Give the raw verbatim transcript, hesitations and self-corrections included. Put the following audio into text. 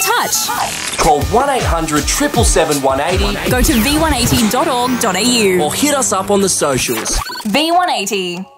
touch. Call one eight hundred seven seven seven one eight zero. Go to v one eighty dot org dot a u or hit us up on the socials. V one eighty.